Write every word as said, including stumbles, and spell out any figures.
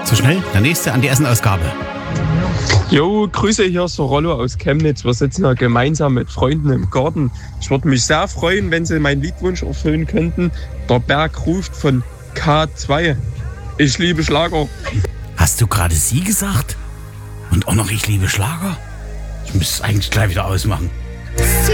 So schnell, der nächste an die Essenausgabe. Jo, Grüße, hier ist der Rollo aus Chemnitz. Wir sitzen ja gemeinsam mit Freunden im Garten. Ich würde mich sehr freuen, wenn Sie meinen Liedwunsch erfüllen könnten. Der Berg ruft von K zwei. Ich liebe Schlager. Hast du gerade Sie gesagt? Und auch noch ich liebe Schlager? Ich müsste es eigentlich gleich wieder ausmachen. Sie